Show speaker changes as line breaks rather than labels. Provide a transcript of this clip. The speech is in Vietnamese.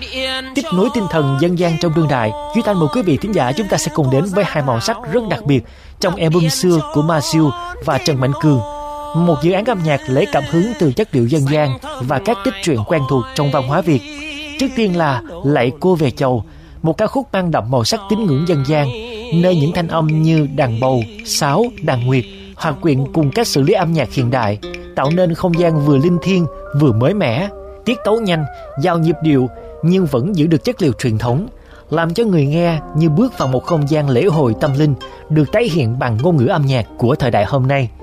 Tiếp nối tinh thần dân gian trong đương đại, Duy Thanh mời quý vị thính giả chúng ta sẽ cùng đến với hai màu sắc rất đặc biệt trong album xưa của Ma Siêu và Trần Mạnh Cường. Một dự án âm nhạc lấy cảm hứng từ chất liệu dân gian và các tích truyện quen thuộc trong văn hóa Việt. Trước tiên là Lạy Cô Về Chầu, một ca khúc mang đậm màu sắc tín ngưỡng dân gian, nơi những thanh âm như đàn bầu, sáo, đàn nguyệt hòa quyện cùng các xử lý âm nhạc hiện đại, tạo nên không gian vừa linh thiêng vừa mới mẻ, tiết tấu nhanh, giao nhịp điệu nhưng vẫn giữ được chất liệu truyền thống, làm cho người nghe như bước vào một không gian lễ hội tâm linh được tái hiện bằng ngôn ngữ âm nhạc của thời đại hôm nay.